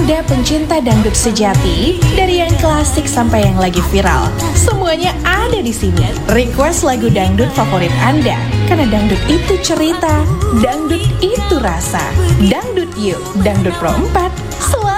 Anda pencinta dangdut sejati, dari yang klasik sampai yang lagi viral, semuanya ada di sini. Request lagu dangdut favorit Anda, karena dangdut itu cerita, dangdut itu rasa. Dangdut Yuk, Dangdut Pro 4,